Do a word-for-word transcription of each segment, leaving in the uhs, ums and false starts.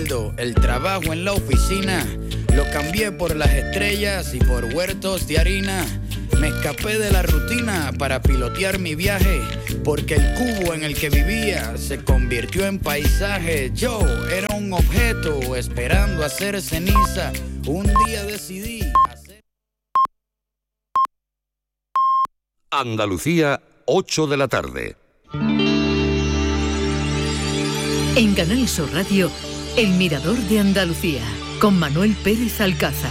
sueldo, el trabajo en la oficina, lo cambié por las estrellas y por huertos de harina. Me escapé de la rutina para pilotear mi viaje, porque el cubo en el que vivía se convirtió en paisaje. Yo era un objeto esperando hacer ceniza. Un día decidí hacer... Andalucía, ocho de la tarde. En Canal Sur Radio, El Mirador de Andalucía, con Manuel Pérez Alcázar.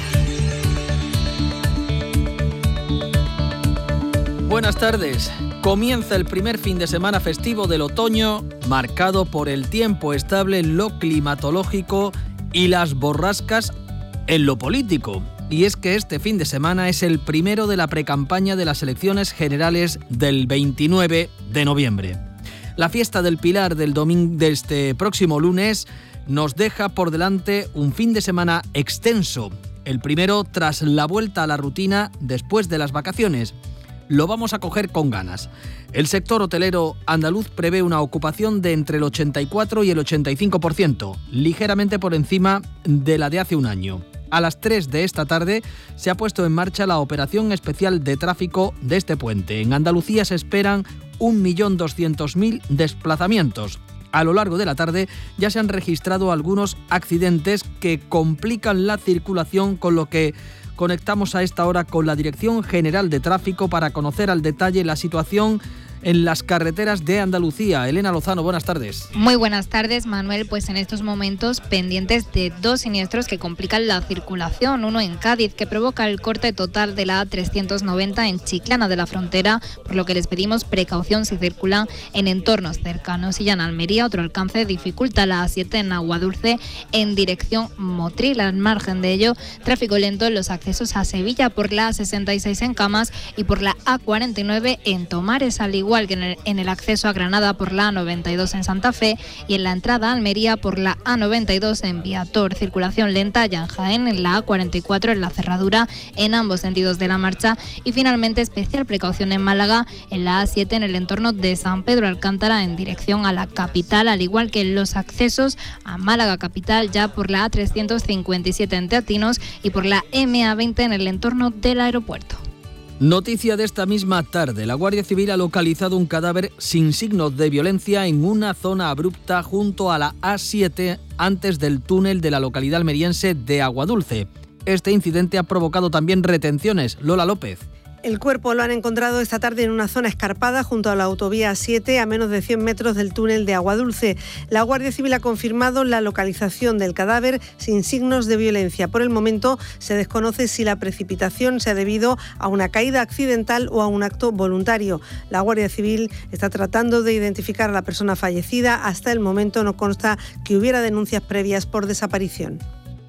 Buenas tardes. Comienza el primer fin de semana festivo del otoño, marcado por el tiempo estable en lo climatológico y las borrascas en lo político. Y es que este fin de semana es el primero de la precampaña de las elecciones generales del veintinueve de noviembre. La fiesta del Pilar del domingo de este próximo lunes nos deja por delante un fin de semana extenso, el primero tras la vuelta a la rutina después de las vacaciones. Lo vamos a coger con ganas. El sector hotelero andaluz prevé una ocupación de entre el ochenta y cuatro y el ochenta y cinco por ciento, ligeramente por encima de la de hace un año. A las tres de esta tarde se ha puesto en marcha la operación especial de tráfico de este puente. En Andalucía se esperan un millón doscientos mil desplazamientos. A lo largo de la tarde ya se han registrado algunos accidentes que complican la circulación, con lo que conectamos a esta hora con la Dirección General de Tráfico para conocer al detalle la situación en las carreteras de Andalucía. Elena Lozano, buenas tardes. Muy buenas tardes, Manuel. Pues en estos momentos pendientes de dos siniestros que complican la circulación. Uno en Cádiz, que provoca el corte total de la A trescientos noventa en Chiclana de la Frontera, por lo que les pedimos precaución si circulan en entornos cercanos. Y ya en Almería, otro alcance dificulta la A siete en Aguadulce en dirección Motril. Al margen de ello, tráfico lento en los accesos a Sevilla por la A sesenta y seis en Camas y por la A cuarenta y nueve en Tomares, al igual igual que en el, en el acceso a Granada por la A noventa y dos en Santa Fe y en la entrada a Almería por la A noventa y dos en Viator. Circulación lenta ya en Jaén, en la A cuarenta y cuatro en la cerradura en ambos sentidos de la marcha, y finalmente especial precaución en Málaga en la A siete en el entorno de San Pedro Alcántara en dirección a la capital, al igual que en los accesos a Málaga capital ya por la A trescientos cincuenta y siete en Teatinos y por la M A veinte en el entorno del aeropuerto. Noticia de esta misma tarde. La Guardia Civil ha localizado un cadáver sin signos de violencia en una zona abrupta junto a la A siete, antes del túnel de la localidad almeriense de Aguadulce. Este incidente ha provocado también retenciones. Lola López. El cuerpo lo han encontrado esta tarde en una zona escarpada junto a la autovía A siete, a menos de cien metros del túnel de Aguadulce. La Guardia Civil ha confirmado la localización del cadáver sin signos de violencia. Por el momento se desconoce si la precipitación se ha debido a una caída accidental o a un acto voluntario. La Guardia Civil está tratando de identificar a la persona fallecida. Hasta el momento no consta que hubiera denuncias previas por desaparición.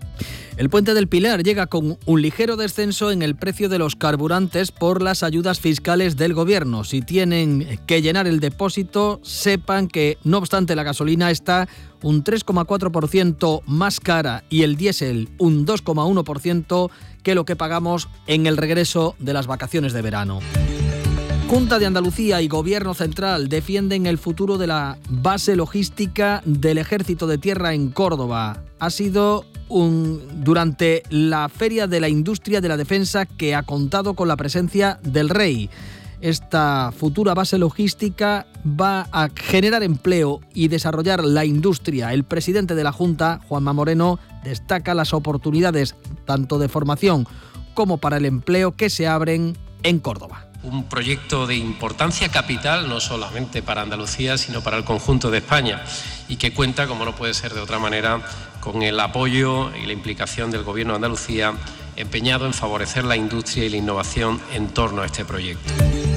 El Puente del Pilar llega con un ligero descenso en el precio de los carburantes por las ayudas fiscales del Gobierno. Si tienen que llenar el depósito, sepan que, no obstante, la gasolina está un tres coma cuatro por ciento más cara y el diésel un dos coma uno por ciento que lo que pagamos en el regreso de las vacaciones de verano. Junta de Andalucía y Gobierno Central defienden el futuro de la base logística del Ejército de Tierra en Córdoba. Ha sido un, durante la Feria de la Industria de la Defensa, que ha contado con la presencia del Rey. Esta futura base logística va a generar empleo y desarrollar la industria. El presidente de la Junta, Juanma Moreno, destaca las oportunidades tanto de formación como para el empleo que se abren en Córdoba. Un proyecto de importancia capital, no solamente para Andalucía, sino para el conjunto de España, y que cuenta, como no puede ser de otra manera, con el apoyo y la implicación del Gobierno de Andalucía, empeñado en favorecer la industria y la innovación en torno a este proyecto.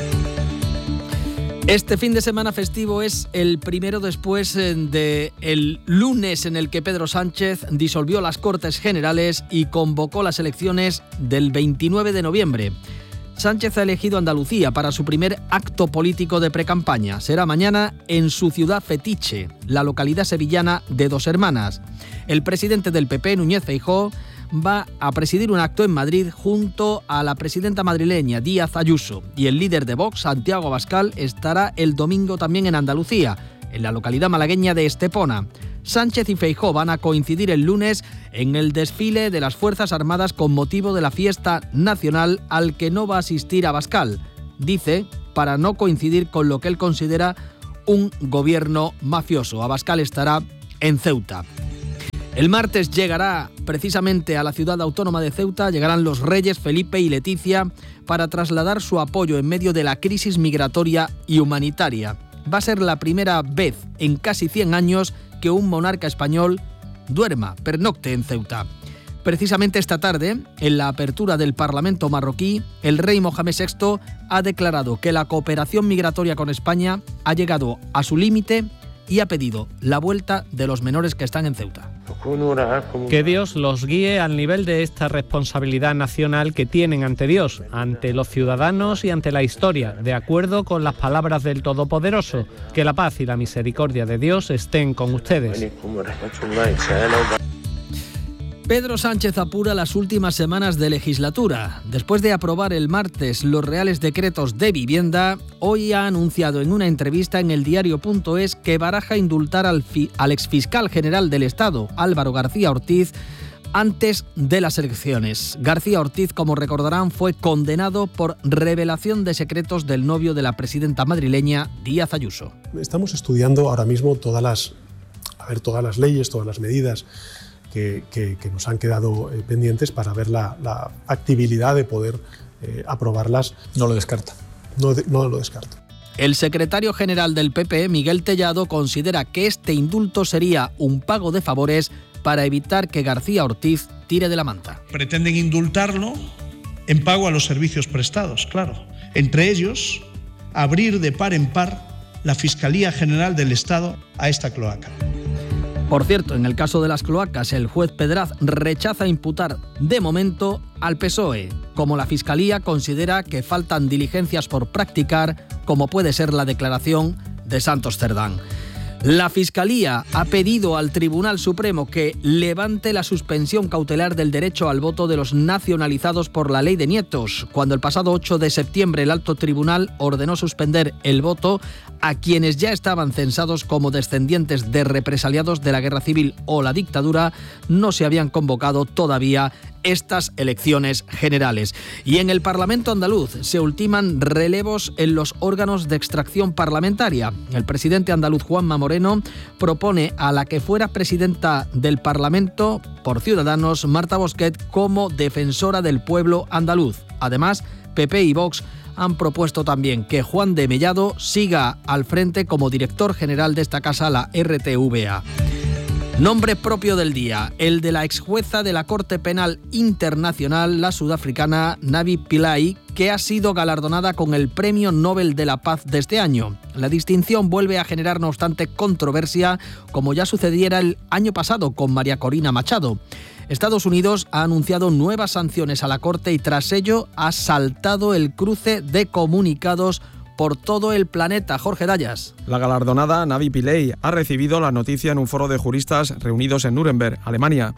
Este fin de semana festivo es el primero después del lunes en el que Pedro Sánchez disolvió las Cortes Generales y convocó las elecciones del veintinueve de noviembre. Sánchez ha elegido Andalucía para su primer acto político de precampaña. Será mañana en su ciudad fetiche, la localidad sevillana de Dos Hermanas. El presidente del P P, Núñez Feijóo, va a presidir un acto en Madrid junto a la presidenta madrileña, Díaz Ayuso. Y el líder de Vox, Santiago Abascal, estará el domingo también en Andalucía. en la localidad malagueña de Estepona. Sánchez y Feijóo van a coincidir el lunes en el desfile de las Fuerzas Armadas con motivo de la fiesta nacional al que no va a asistir Abascal. Dice, para no coincidir con lo que él considera un gobierno mafioso. Abascal estará en Ceuta. El martes llegará precisamente a la ciudad autónoma de Ceuta, llegarán los reyes Felipe y Leticia para trasladar su apoyo en medio de la crisis migratoria y humanitaria. Va a ser la primera vez en casi cien años que un monarca español duerma, pernocte en Ceuta. Precisamente esta tarde, en la apertura del Parlamento marroquí, el rey Mohamed sexto ha declarado que la cooperación migratoria con España ha llegado a su límite y ha pedido la vuelta de los menores que están en Ceuta. Que Dios los guíe al nivel de esta responsabilidad nacional que tienen ante Dios, ante los ciudadanos y ante la historia, de acuerdo con las palabras del Todopoderoso. Que la paz y la misericordia de Dios estén con ustedes. Pedro Sánchez apura las últimas semanas de legislatura. Después de aprobar el martes los reales decretos de vivienda, hoy ha anunciado en una entrevista en el diario punto es que baraja indultar al, fi- al exfiscal general del Estado, Álvaro García Ortiz, antes de las elecciones. García Ortiz, como recordarán, fue condenado por revelación de secretos del novio de la presidenta madrileña, Díaz Ayuso. Estamos estudiando ahora mismo todas las, a ver, todas las leyes, todas las medidas Que, que, que nos han quedado eh, pendientes para ver la, la factibilidad de poder eh, aprobarlas. No lo descarta. No, de, no lo descarto. El secretario general del P P, Miguel Tellado, considera que este indulto sería un pago de favores para evitar que García Ortiz tire de la manta. Pretenden indultarlo en pago a los servicios prestados, claro. Entre ellos, abrir de par en par la Fiscalía General del Estado a esta cloaca. Por cierto, en el caso de las cloacas, el juez Pedraz rechaza imputar de momento al P S O E, como la Fiscalía considera que faltan diligencias por practicar, como puede ser la declaración de Santos Cerdán. La Fiscalía ha pedido al Tribunal Supremo que levante la suspensión cautelar del derecho al voto de los nacionalizados por la Ley de Nietos, cuando el pasado ocho de septiembre el Alto Tribunal ordenó suspender el voto a quienes ya estaban censados como descendientes de represaliados de la Guerra Civil o la dictadura. No se habían convocado todavía estas elecciones generales. Y en el Parlamento andaluz se ultiman relevos en los órganos de extracción parlamentaria. El presidente andaluz Juanma Moreno propone a la que fuera presidenta del Parlamento por Ciudadanos, Marta Bosquet, como defensora del pueblo andaluz. Además, P P y Vox han propuesto también que Juan de Mellado siga al frente como director general de esta casa, la R T V A. Nombre propio del día, el de la exjueza de la Corte Penal Internacional, la sudafricana Navi Pillay, que ha sido galardonada con el Premio Nobel de la Paz de este año. La distinción vuelve a generar, no obstante, controversia, como ya sucediera el año pasado con María Corina Machado. Estados Unidos ha anunciado nuevas sanciones a la Corte y tras ello ha saltado el cruce de comunicados por todo el planeta. Jorge Dallas. La galardonada Navi Pillay ha recibido la noticia en un foro de juristas reunidos en Nuremberg, Alemania.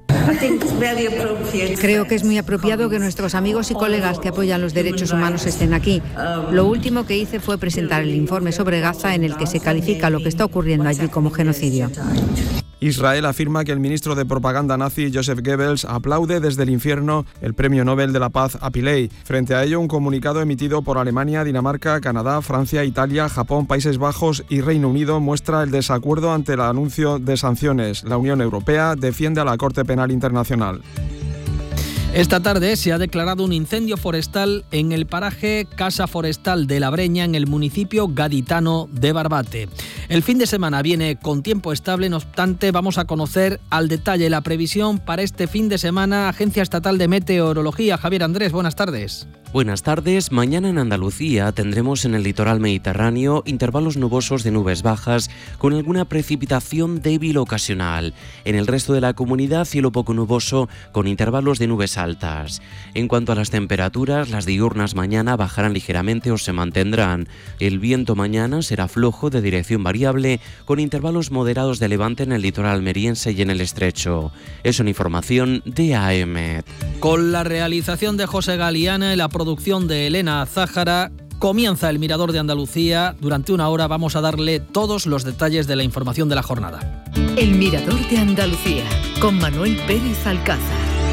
Creo que es muy apropiado que nuestros amigos y colegas que apoyan los derechos humanos estén aquí. Lo último que hice fue presentar el informe sobre Gaza en el que se califica lo que está ocurriendo allí como genocidio. Israel afirma que el ministro de propaganda nazi Joseph Goebbels aplaude desde el infierno el Premio Nobel de la Paz a Pillay. Frente a ello, un comunicado emitido por Alemania, Dinamarca, Canadá, Francia, Italia, Japón, Países Bajos y Reino Unido muestra el desacuerdo ante el anuncio de sanciones. La Unión Europea defiende a la Corte Penal Internacional. Esta tarde se ha declarado un incendio forestal en el paraje Casa Forestal de La Breña, en el municipio gaditano de Barbate. El fin de semana viene con tiempo estable, no obstante, vamos a conocer al detalle la previsión para este fin de semana. Agencia Estatal de Meteorología, Javier Andrés, buenas tardes. Buenas tardes. Mañana en Andalucía tendremos en el litoral mediterráneo intervalos nubosos de nubes bajas con alguna precipitación débil ocasional. En el resto de la comunidad, cielo poco nuboso con intervalos de nubes altas. En cuanto a las temperaturas, las diurnas mañana bajarán ligeramente o se mantendrán. El viento mañana será flojo de dirección variable con intervalos moderados de levante en el litoral almeriense y en el estrecho. Es una información de A E M E T. Con la realización de José Galiana y la producción de Elena Zájara, Comienza el Mirador de Andalucía. Durante una hora vamos a darle todos los detalles de la información de la jornada. El Mirador de Andalucía, con Manuel Pérez Alcázar.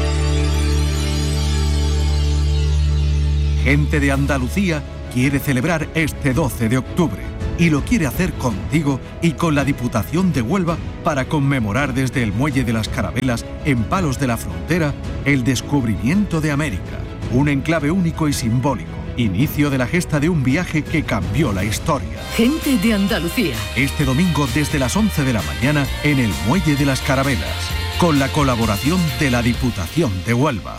Gente de Andalucía quiere celebrar este doce de octubre y lo quiere hacer contigo y con la Diputación de Huelva para conmemorar desde el Muelle de las Carabelas, en Palos de la Frontera, el descubrimiento de América. Un enclave único y simbólico. Inicio de la gesta de un viaje que cambió la historia. Gente de Andalucía. Este domingo desde las once de la mañana en el Muelle de las Carabelas, con la colaboración de la Diputación de Huelva.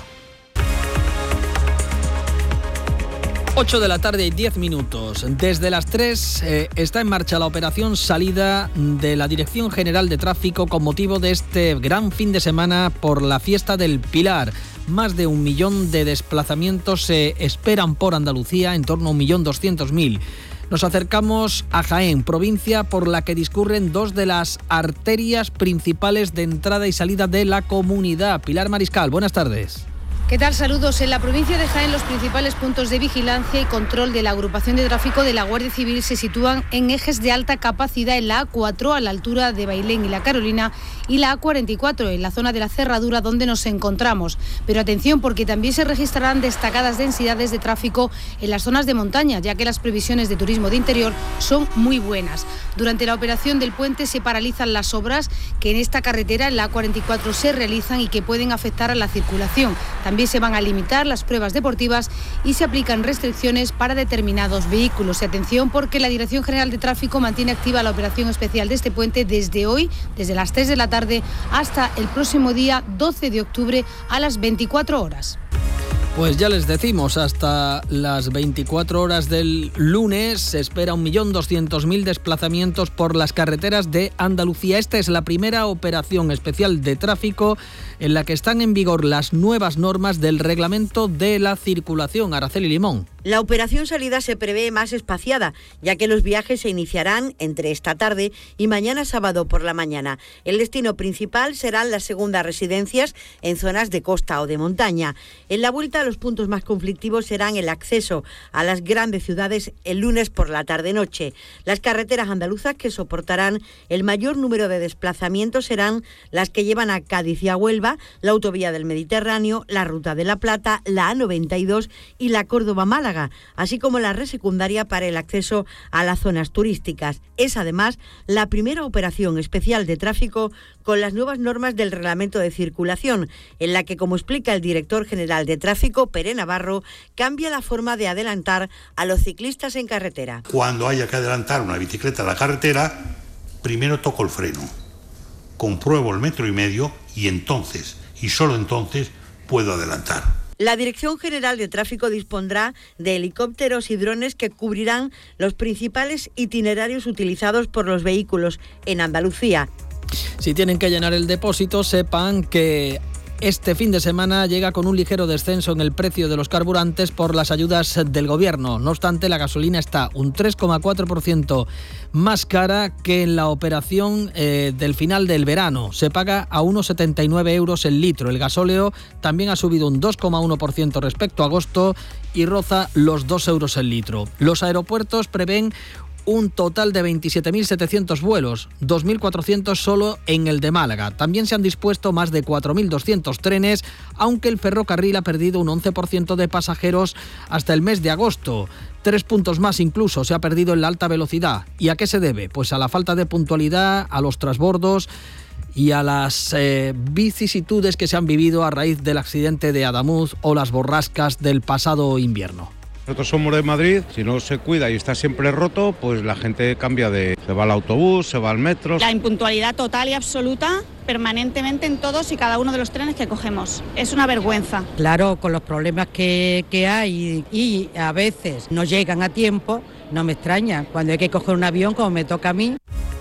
ocho de la tarde y diez minutos. Desde las tres eh, está en marcha la operación salida de la Dirección General de Tráfico con motivo de este gran fin de semana por la fiesta del Pilar. Más de un millón de desplazamientos se esperan por Andalucía, en torno a un millón doscientos mil. Nos acercamos a Jaén, provincia por la que discurren dos de las arterias principales de entrada y salida de la comunidad. Pilar Mariscal, buenas tardes. ¿Qué tal? Saludos. En la provincia de Jaén, los principales puntos de vigilancia y control de la agrupación de tráfico de la Guardia Civil se sitúan en ejes de alta capacidad en la A cuatro, a la altura de Bailén y La Carolina, y la A cuarenta y cuatro, en la zona de la Cerradura, donde nos encontramos. Pero atención, porque también se registrarán destacadas densidades de tráfico en las zonas de montaña, ya que las previsiones de turismo de interior son muy buenas. Durante la operación del puente se paralizan las obras que en esta carretera, en la A cuarenta y cuatro, se realizan y que pueden afectar a la circulación. También se van a limitar las pruebas deportivas y se aplican restricciones para determinados vehículos. Y atención, porque la Dirección General de Tráfico mantiene activa la operación especial de este puente desde hoy, desde las tres de la tarde hasta el próximo día doce de octubre a las veinticuatro horas. Pues ya les decimos, hasta las veinticuatro horas del lunes se espera un millón doscientos mil desplazamientos por las carreteras de Andalucía. Esta es la primera operación especial de tráfico en la que están en vigor las nuevas normas del reglamento de la circulación. Araceli Limón. La operación salida se prevé más espaciada, ya que los viajes se iniciarán entre esta tarde y mañana sábado por la mañana. El destino principal serán las segundas residencias en zonas de costa o de montaña. En la vuelta, los puntos más conflictivos serán el acceso a las grandes ciudades el lunes por la tarde-noche. Las carreteras andaluzas que soportarán el mayor número de desplazamientos serán las que llevan a Cádiz y a Huelva, la autovía del Mediterráneo, la Ruta de la Plata, la A noventa y dos y la Córdoba-Málaga, así como la red secundaria para el acceso a las zonas turísticas. Es además la primera operación especial de tráfico con las nuevas normas del reglamento de circulación, en la que, como explica el director general de tráfico, Pere Navarro, cambia la forma de adelantar a los ciclistas en carretera. Cuando haya que adelantar una bicicleta a la carretera, primero toco el freno, compruebo el metro y medio y entonces, y solo entonces, puedo adelantar. La Dirección General de Tráfico dispondrá de helicópteros y drones que cubrirán los principales itinerarios utilizados por los vehículos en Andalucía. Si tienen que llenar el depósito, sepan que este fin de semana llega con un ligero descenso en el precio de los carburantes por las ayudas del Gobierno. No obstante, la gasolina está un tres coma cuatro por ciento más cara que en la operación eh, del final del verano. Se paga a uno coma setenta y nueve euros el litro. El gasóleo también ha subido un dos coma uno por ciento respecto a agosto y roza los dos euros el litro. Los aeropuertos prevén un total de veintisiete mil setecientos vuelos, dos mil cuatrocientos solo en el de Málaga. También se han dispuesto más de cuatro mil doscientos trenes, aunque el ferrocarril ha perdido un once por ciento de pasajeros hasta el mes de agosto. Tres puntos más incluso se ha perdido en la alta velocidad. ¿Y a qué se debe? Pues a la falta de puntualidad, a los transbordos y a las eh, vicisitudes que se han vivido a raíz del accidente de Adamuz o las borrascas del pasado invierno. Nosotros somos de Madrid, si no se cuida y está siempre roto, pues la gente cambia de... se va al autobús, se va al metro. La impuntualidad total y absoluta permanentemente en todos y cada uno de los trenes que cogemos. Es una vergüenza. Claro, con los problemas que, que hay y a veces no llegan a tiempo, no me extraña. Cuando hay que coger un avión, como me toca a mí.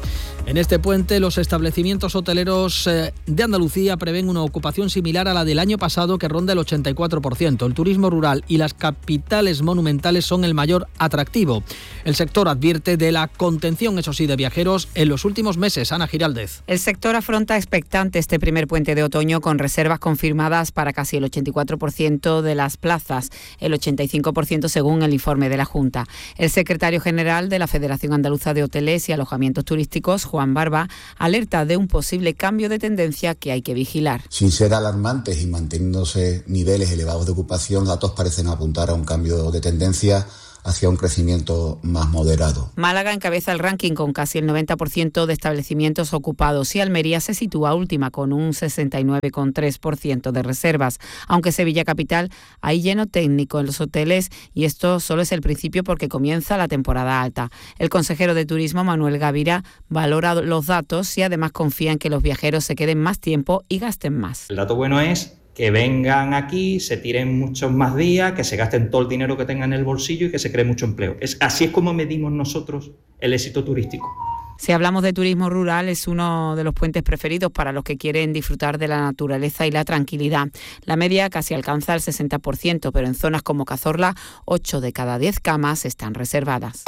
En este puente, los establecimientos hoteleros de Andalucía prevén una ocupación similar a la del año pasado, que ronda el ochenta y cuatro por ciento. El turismo rural y las capitales monumentales son el mayor atractivo. El sector advierte de la contención, eso sí, de viajeros en los últimos meses. Ana Giraldez. El sector afronta expectante este primer puente de otoño, con reservas confirmadas para casi el ochenta y cuatro por ciento de las plazas, el ochenta y cinco por ciento según el informe de la Junta. El secretario general de la Federación Andaluza de Hoteles y Alojamientos Turísticos, Juan Barba, alerta de un posible cambio de tendencia que hay que vigilar. Sin ser alarmantes y manteniéndose niveles elevados de ocupación, datos parecen apuntar a un cambio de tendencia hacia un crecimiento más moderado. Málaga encabeza el ranking con casi el noventa por ciento de establecimientos ocupados y Almería se sitúa última con un sesenta y nueve coma tres por ciento de reservas. Aunque Sevilla Capital hay lleno técnico en los hoteles y esto solo es el principio porque comienza la temporada alta. El consejero de Turismo, Manuel Gavira, valora los datos y además confía en que los viajeros se queden más tiempo y gasten más. El dato bueno es que vengan aquí, se tiren muchos más días, que se gasten todo el dinero que tengan en el bolsillo y que se cree mucho empleo. Es, así es como medimos nosotros el éxito turístico. Si hablamos de turismo rural, es uno de los puentes preferidos para los que quieren disfrutar de la naturaleza y la tranquilidad. La media casi alcanza el sesenta por ciento, pero en zonas como Cazorla, ocho de cada diez camas están reservadas.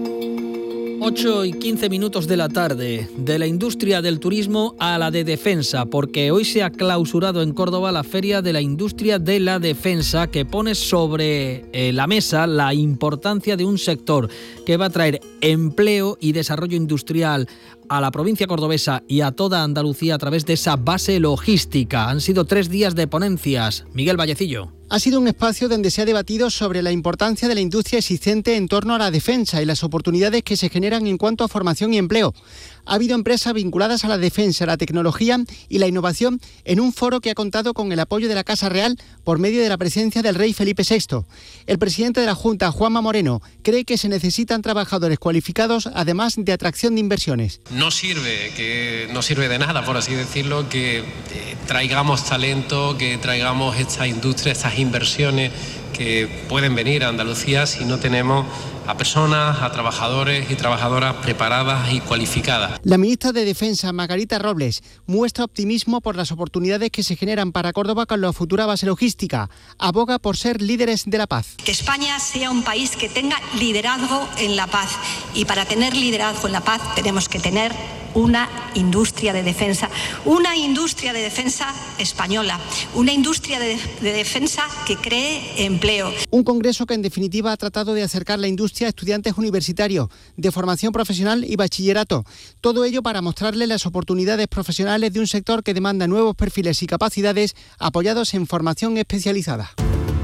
ocho y quince minutos de la tarde, de la industria del turismo a la de defensa, porque hoy se ha clausurado en Córdoba la Feria de la Industria de la Defensa, que pone sobre eh, la mesa la importancia de un sector que va a traer empleo y desarrollo industrial a la provincia cordobesa y a toda Andalucía a través de esa base logística. Han sido tres días de ponencias. Miguel Vallecillo. Ha sido un espacio donde se ha debatido sobre la importancia de la industria existente en torno a la defensa y las oportunidades que se generan en cuanto a formación y empleo. Ha habido empresas vinculadas a la defensa, la tecnología y la innovación en un foro que ha contado con el apoyo de la Casa Real por medio de la presencia del rey Felipe sexto. El presidente de la Junta, Juanma Moreno, cree que se necesitan trabajadores cualificados, además de atracción de inversiones. No sirve, que no sirve de nada, por así decirlo, que eh, traigamos talento, que traigamos esta industria, estas inversiones que pueden venir a Andalucía si no tenemos a personas, a trabajadores y trabajadoras preparadas y cualificadas. La ministra de Defensa, Margarita Robles, muestra optimismo por las oportunidades que se generan para Córdoba con la futura base logística. Aboga por ser líderes de la paz. Que España sea un país que tenga liderazgo en la paz. Y para tener liderazgo en la paz tenemos que tener una industria de defensa, una industria de defensa española, una industria de, de defensa que cree empleo. Un congreso que en definitiva ha tratado de acercar la industria a estudiantes universitarios, de formación profesional y bachillerato. Todo ello para mostrarles las oportunidades profesionales de un sector que demanda nuevos perfiles y capacidades apoyados en formación especializada.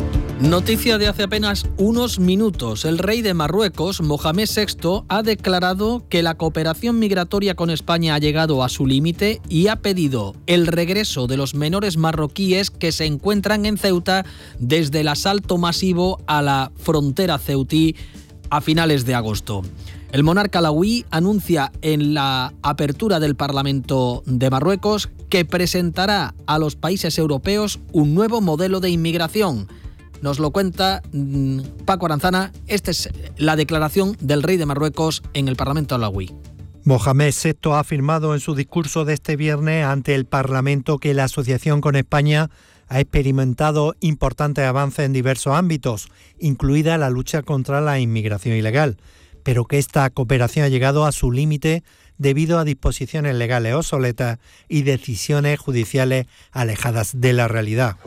Noticia de hace apenas unos minutos. El rey de Marruecos, Mohamed sexto, ha declarado que la cooperación migratoria con España ha llegado a su límite y ha pedido el regreso de los menores marroquíes que se encuentran en Ceuta desde el asalto masivo a la frontera ceutí a finales de agosto. El monarca alauí anuncia en la apertura del Parlamento de Marruecos que presentará a los países europeos un nuevo modelo de inmigración. Nos lo cuenta mmm, Paco Aranzana. Esta es la declaración del rey de Marruecos en el Parlamento alauí. Mohamed sexto ha afirmado en su discurso de este viernes ante el Parlamento que la asociación con España ha experimentado importantes avances en diversos ámbitos, incluida la lucha contra la inmigración ilegal, pero que esta cooperación ha llegado a su límite debido a disposiciones legales obsoletas y decisiones judiciales alejadas de la realidad.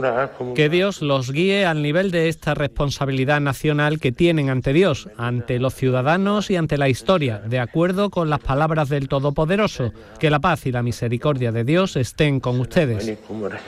Que Dios los guíe al nivel de esta responsabilidad nacional que tienen ante Dios, ante los ciudadanos y ante la historia, de acuerdo con las palabras del Todopoderoso. Que la paz y la misericordia de Dios estén con ustedes.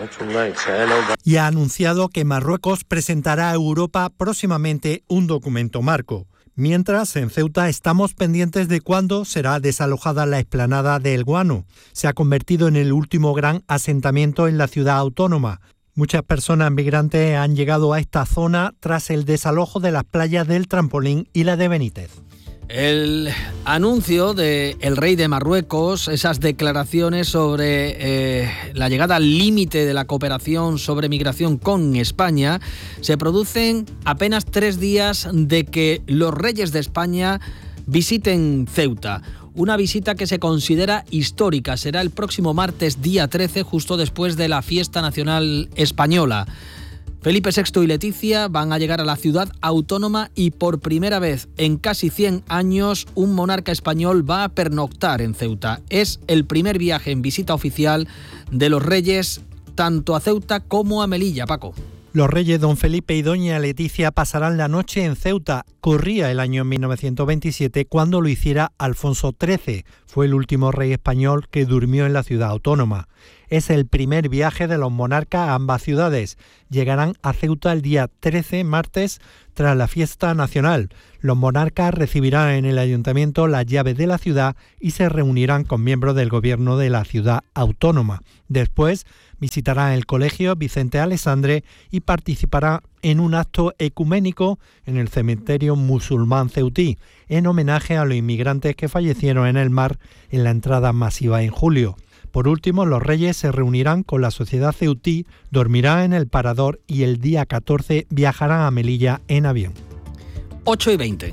Y ha anunciado que Marruecos presentará a Europa próximamente un documento marco. Mientras, en Ceuta estamos pendientes de cuándo será desalojada la explanada de El Guano. Se ha convertido en el último gran asentamiento en la ciudad autónoma. Muchas personas migrantes han llegado a esta zona tras el desalojo de las playas del Trampolín y la de Benítez. El anuncio del rey de Marruecos, esas declaraciones sobre eh, la llegada al límite de la cooperación sobre migración con España, se producen apenas tres días de que los reyes de España visiten Ceuta. Una visita que se considera histórica. Será el próximo martes, día trece, justo después de la fiesta nacional española. Felipe sexto y Leticia van a llegar a la ciudad autónoma y por primera vez en casi cien años un monarca español va a pernoctar en Ceuta. Es el primer viaje en visita oficial de los reyes tanto a Ceuta como a Melilla, Paco. Los reyes don Felipe y doña Leticia pasarán la noche en Ceuta. Corría el año mil novecientos veintisiete cuando lo hiciera Alfonso trece. Fue el último rey español que durmió en la ciudad autónoma. Es el primer viaje de los monarcas a ambas ciudades. Llegarán a Ceuta el día trece, martes, tras la fiesta nacional. Los monarcas recibirán en el ayuntamiento las llaves de la ciudad y se reunirán con miembros del gobierno de la ciudad autónoma. Después visitarán el colegio Vicente Alessandre y participará en un acto ecuménico en el cementerio musulmán ceutí, en homenaje a los inmigrantes que fallecieron en el mar en la entrada masiva en julio. Por último, los reyes se reunirán con la sociedad ceutí, dormirán en el Parador y el día catorce viajarán a Melilla en avión. ocho y veinte.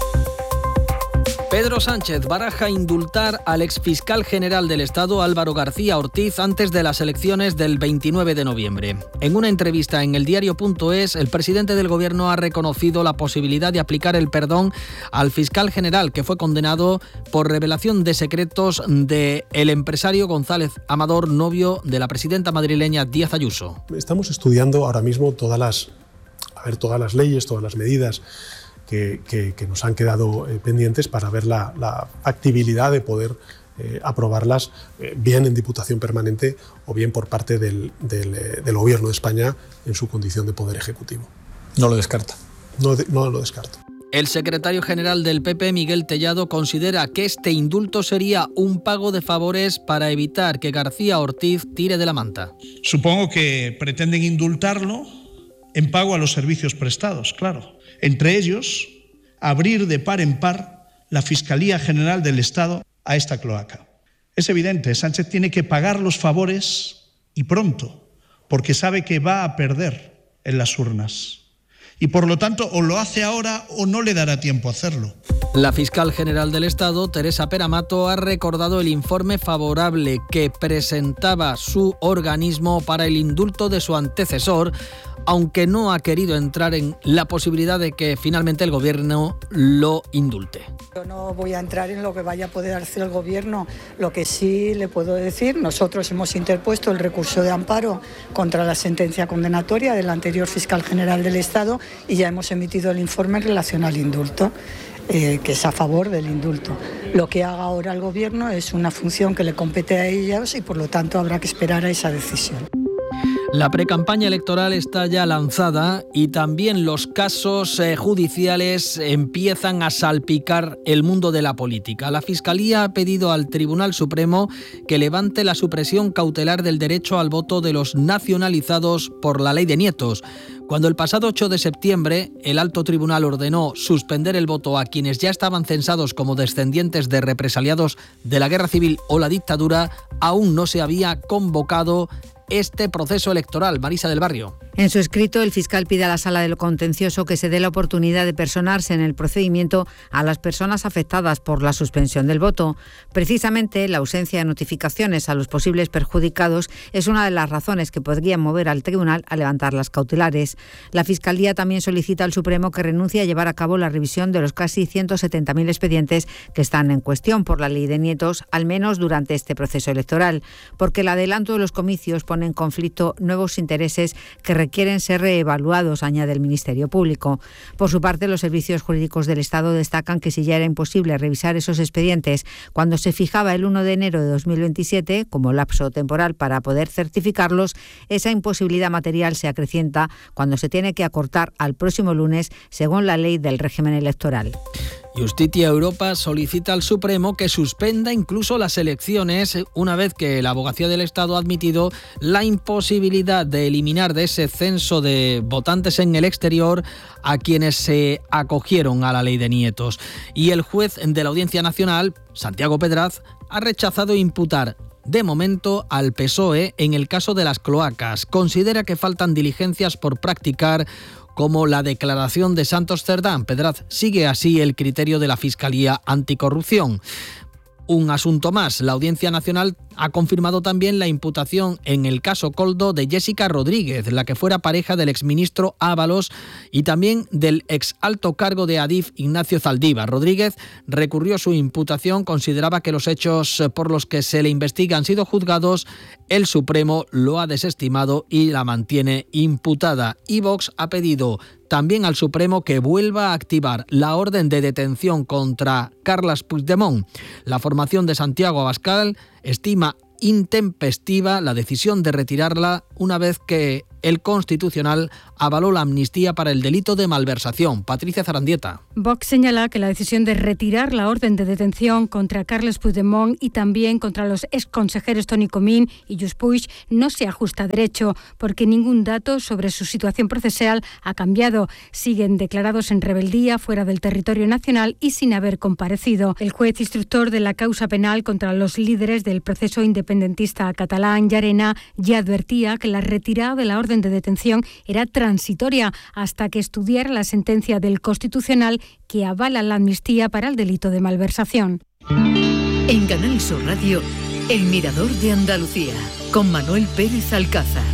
Pedro Sánchez baraja indultar al exfiscal general del Estado Álvaro García Ortiz antes de las elecciones del veintinueve de noviembre. En una entrevista en eldiario.es, el presidente del Gobierno ha reconocido la posibilidad de aplicar el perdón al fiscal general que fue condenado por revelación de secretos del empresario González Amador, novio de la presidenta madrileña Díaz Ayuso. Estamos estudiando ahora mismo todas las, a ver, todas las leyes, todas las medidas Que, que, que nos han quedado eh, pendientes para ver la, la factibilidad de poder eh, aprobarlas eh, bien en Diputación Permanente o bien por parte del, del, eh, del Gobierno de España en su condición de Poder Ejecutivo. No lo descarta. No, de, no lo descarto. El secretario general del P P, Miguel Tellado, considera que este indulto sería un pago de favores para evitar que García Ortiz tire de la manta. Supongo que pretenden indultarlo en pago a los servicios prestados, claro. Entre ellos, abrir de par en par la Fiscalía General del Estado a esta cloaca. Es evidente, Sánchez tiene que pagar los favores y pronto, porque sabe que va a perder en las urnas. Y por lo tanto, o lo hace ahora o no le dará tiempo a hacerlo. La fiscal general del Estado, Teresa Peramato, ha recordado el informe favorable que presentaba su organismo para el indulto de su antecesor, aunque no ha querido entrar en la posibilidad de que finalmente el Gobierno lo indulte. Yo no voy a entrar en lo que vaya a poder hacer el Gobierno. Lo que sí le puedo decir, nosotros hemos interpuesto el recurso de amparo contra la sentencia condenatoria del anterior fiscal general del Estado y ya hemos emitido el informe en relación al indulto, eh, que es a favor del indulto. Lo que haga ahora el Gobierno es una función que le compete a ellos y por lo tanto habrá que esperar a esa decisión. La precampaña electoral está ya lanzada y también los casos eh, judiciales empiezan a salpicar el mundo de la política. La Fiscalía ha pedido al Tribunal Supremo que levante la supresión cautelar del derecho al voto de los nacionalizados por la ley de nietos. Cuando el pasado ocho de septiembre el alto tribunal ordenó suspender el voto a quienes ya estaban censados como descendientes de represaliados de la guerra civil o la dictadura, aún no se había convocado este proceso electoral. Marisa del Barrio. En su escrito, el fiscal pide a la Sala de lo Contencioso que se dé la oportunidad de personarse en el procedimiento a las personas afectadas por la suspensión del voto. Precisamente, la ausencia de notificaciones a los posibles perjudicados es una de las razones que podrían mover al tribunal a levantar las cautelares. La Fiscalía también solicita al Supremo que renuncie a llevar a cabo la revisión de los casi ciento setenta mil expedientes que están en cuestión por la ley de nietos, al menos durante este proceso electoral, porque el adelanto de los comicios pone en conflicto nuevos intereses que requieren ser reevaluados, añade el Ministerio Público. Por su parte, los servicios jurídicos del Estado destacan que si ya era imposible revisar esos expedientes cuando se fijaba el uno de enero de dos mil veintisiete como lapso temporal para poder certificarlos, esa imposibilidad material se acrecienta cuando se tiene que acortar al próximo lunes, según la ley del régimen electoral. Justicia Europa solicita al Supremo que suspenda incluso las elecciones una vez que la Abogacía del Estado ha admitido la imposibilidad de eliminar de ese censo de votantes en el exterior a quienes se acogieron a la ley de nietos. Y el juez de la Audiencia Nacional, Santiago Pedraz, ha rechazado imputar de momento al P S O E en el caso de las cloacas. Considera que faltan diligencias por practicar, como la declaración de Santos Cerdán. Pedraz sigue así el criterio de la Fiscalía Anticorrupción. un asunto más. La Audiencia Nacional ha confirmado también la imputación en el caso Koldo de Jessica Rodríguez, la que fuera pareja del exministro Ábalos y también del ex alto cargo de Adif, Ignacio Zaldívar. Rodríguez recurrió su imputación, consideraba que los hechos por los que se le investiga han sido juzgados. El Supremo lo ha desestimado y la mantiene imputada. Y Vox ha pedido también al Supremo que vuelva a activar la orden de detención contra Carles Puigdemont. La formación de Santiago Abascal estima intempestiva la decisión de retirarla una vez que el Constitucional avaló la amnistía para el delito de malversación. Patricia Zarandieta. Vox señala que la decisión de retirar la orden de detención contra Carles Puigdemont y también contra los exconsejeros Toni Comín y Lluís Puig no se ajusta a derecho, porque ningún dato sobre su situación procesal ha cambiado. Siguen declarados en rebeldía fuera del territorio nacional y sin haber comparecido. El juez instructor de la causa penal contra los líderes del proceso independentista catalán, Llarena, ya advertía que la retirada de la orden de detención era transitoria hasta que estudiara la sentencia del Constitucional que avala la amnistía para el delito de malversación. En Canal Sur Radio, El Mirador de Andalucía, con Manuel Pérez Alcázar.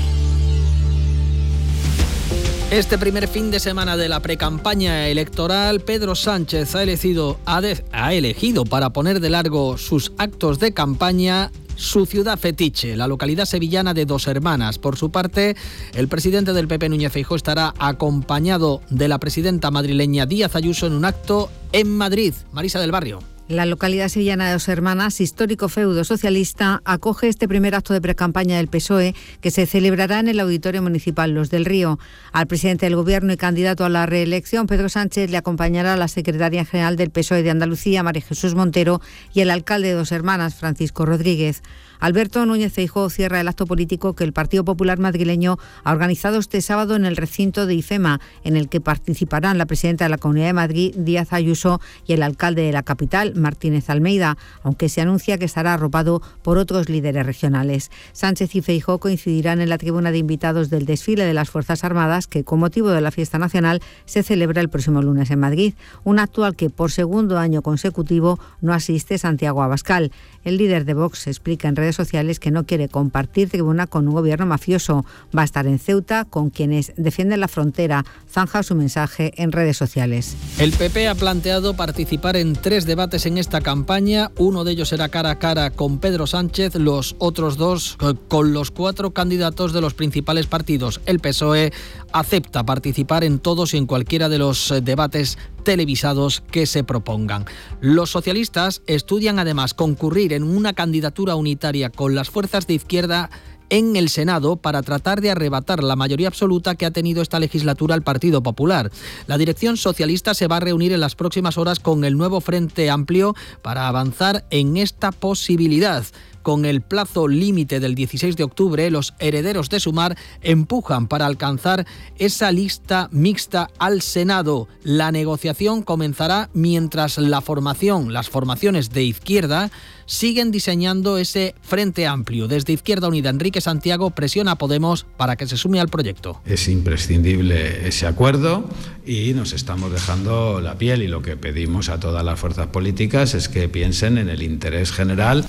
Este primer fin de semana de la precampaña electoral, Pedro Sánchez ha elegido, ha, de, ha elegido para poner de largo sus actos de campaña su ciudad fetiche, la localidad sevillana de Dos Hermanas. Por su parte, el presidente del P P, Núñez Feijóo, estará acompañado de la presidenta madrileña Díaz Ayuso en un acto en Madrid. Marisa del Barrio. La localidad sevillana de Dos Hermanas, histórico feudo socialista, acoge este primer acto de precampaña del P S O E que se celebrará en el Auditorio Municipal Los del Río. Al presidente del Gobierno y candidato a la reelección, Pedro Sánchez, le acompañará la secretaria general del P S O E de Andalucía, María Jesús Montero, y el alcalde de Dos Hermanas, Francisco Rodríguez. Alberto Núñez Feijóo cierra el acto político que el Partido Popular madrileño ha organizado este sábado en el recinto de IFEMA, en el que participarán la presidenta de la Comunidad de Madrid, Díaz Ayuso, y el alcalde de la capital, Martínez Almeida, aunque se anuncia que estará arropado por otros líderes regionales. Sánchez y Feijóo coincidirán en la tribuna de invitados del desfile de las Fuerzas Armadas, que con motivo de la fiesta nacional se celebra el próximo lunes en Madrid, un acto al que por segundo año consecutivo no asiste Santiago Abascal. El líder de Vox explica en redes sociales que no quiere compartir tribuna con un gobierno mafioso. Va a estar en Ceuta con quienes defienden la frontera. Zanja su mensaje en redes sociales. El P P ha planteado participar en tres debates en esta campaña. Uno de ellos será cara a cara con Pedro Sánchez, los otros dos con los cuatro candidatos de los principales partidos. El P S O E acepta participar en todos y en cualquiera de los debates televisados que se propongan. Los socialistas estudian además concurrir en una candidatura unitaria con las fuerzas de izquierda en el Senado para tratar de arrebatar la mayoría absoluta que ha tenido esta legislatura al Partido Popular. La dirección socialista se va a reunir en las próximas horas con el nuevo Frente Amplio para avanzar en esta posibilidad. Con el plazo límite del dieciséis de octubre, los herederos de Sumar empujan para alcanzar esa lista mixta al Senado. La negociación comenzará mientras la formación, las formaciones de izquierda siguen diseñando ese Frente Amplio. Desde Izquierda Unida, Enrique Santiago presiona a Podemos para que se sume al proyecto. Es imprescindible ese acuerdo y nos estamos dejando la piel, y lo que pedimos a todas las fuerzas políticas es que piensen en el interés general.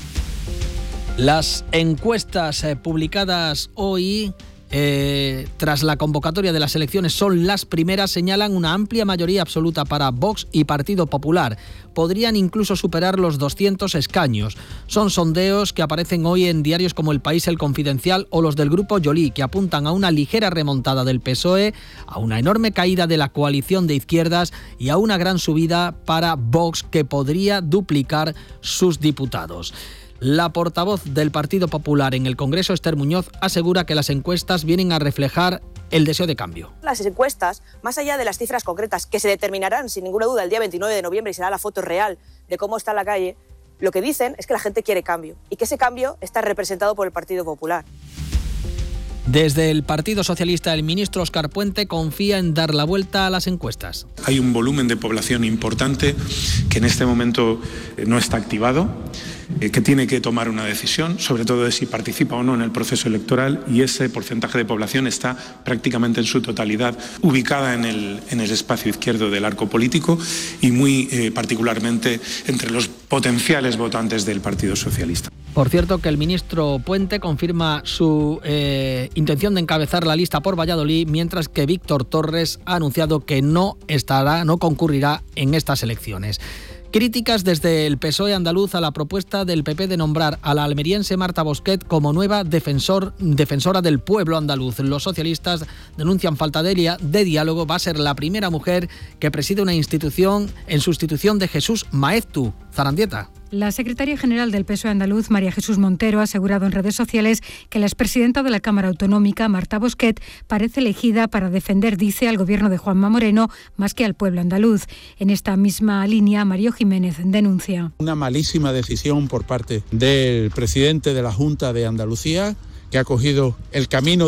Las encuestas eh, publicadas hoy eh, tras la convocatoria de las elecciones son las primeras, señalan una amplia mayoría absoluta para Vox y Partido Popular. Podrían incluso superar los doscientos escaños. Son sondeos que aparecen hoy en diarios como El País, El Confidencial o los del Grupo Joly, que apuntan a una ligera remontada del P S O E, a una enorme caída de la coalición de izquierdas y a una gran subida para Vox, que podría duplicar sus diputados. La portavoz del Partido Popular en el Congreso, Esther Muñoz, asegura que las encuestas vienen a reflejar el deseo de cambio. Las encuestas, más allá de las cifras concretas que se determinarán sin ninguna duda el día veintinueve de noviembre y será la foto real de cómo está la calle, lo que dicen es que la gente quiere cambio y que ese cambio está representado por el Partido Popular. Desde el Partido Socialista, el ministro Óscar Puente confía en dar la vuelta a las encuestas. Hay un volumen de población importante que en este momento no está activado, eh, que tiene que tomar una decisión, sobre todo de si participa o no en el proceso electoral, y ese porcentaje de población está prácticamente en su totalidad ubicada en el, en el espacio izquierdo del arco político y muy eh, particularmente entre los potenciales votantes del Partido Socialista. Por cierto, que el ministro Puente confirma su eh, intención de encabezar la lista por Valladolid, mientras que Víctor Torres ha anunciado que no estará, no concurrirá en estas elecciones. Críticas desde el P S O E andaluz a la propuesta del P P de nombrar a la almeriense Marta Bosquet como nueva defensor, defensora del pueblo andaluz. Los socialistas denuncian falta de, de diálogo. Va a ser la primera mujer que preside una institución en sustitución de Jesús Maeztu. Zarandieta. La secretaria general del P S O E andaluz, María Jesús Montero, ha asegurado en redes sociales que la expresidenta de la Cámara Autonómica, Marta Bosquet, parece elegida para defender, dice, al gobierno de Juanma Moreno más que al pueblo andaluz. En esta misma línea, Mario Jiménez denuncia. Una malísima decisión por parte del presidente de la Junta de Andalucía, que ha cogido el camino